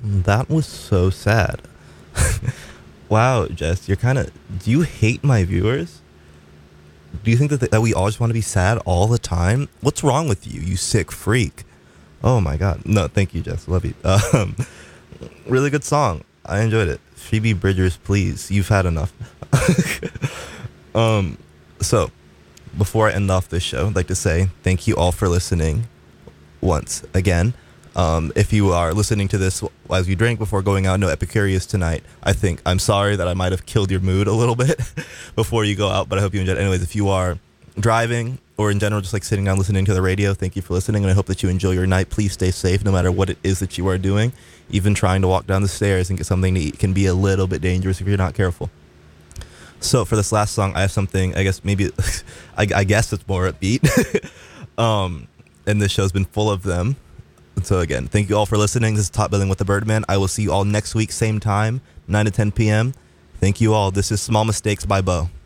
That was so sad. Wow, Jess, you're kind of. Do you hate my viewers? Do you think that we all just want to be sad all the time? What's wrong with you, you sick freak? Oh my god. No, thank you, Jess. Love you. Really good song. I enjoyed it. Phoebe Bridgers, please. You've had enough. So, before I end off this show, I'd like to say thank you all for listening once again. If you are listening to this as you drink before going out, no Epicurious tonight. I'm sorry that I might have killed your mood a little bit before you go out, but I hope you enjoyed it. Anyways, if you are driving or in general just like sitting down listening to the radio, thank you for listening, and I hope that you enjoy your night. Please stay safe no matter what it is that you are doing. Even trying to walk down the stairs and get something to eat can be a little bit dangerous if you're not careful. So for this last song, I have something, I guess maybe, I guess it's more upbeat. And this show's been full of them. So again, thank you all for listening. This is Top Billing with the Birdman. I will see you all next week, same time, 9 to 10 p.m. Thank you all. This is Small Mistakes by Bo.